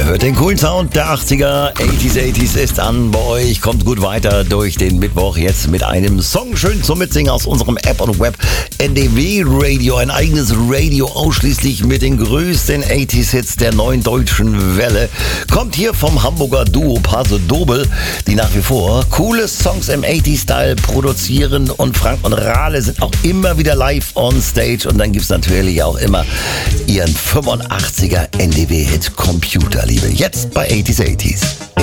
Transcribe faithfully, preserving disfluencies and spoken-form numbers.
hört den coolen Sound der achtziger, achtziger, achtziger ist an bei euch. Kommt gut weiter durch den Mittwoch jetzt mit einem Song schön zum Mitsingen aus unserem App und Web N D W Radio. Ein eigenes Radio ausschließlich mit den größten achtziger-Hits der neuen deutschen Welle. Kommt hier vom Hamburger Duo Paso Doble, die nach wie vor coole Songs im achtziger-Style produzieren. Und Frank und Rale sind auch immer wieder live on stage. Und dann gibt es natürlich auch immer ihren fünfundachtziger N D W-Hit Computerliebe. Jetzt bei achtziger, achtziger.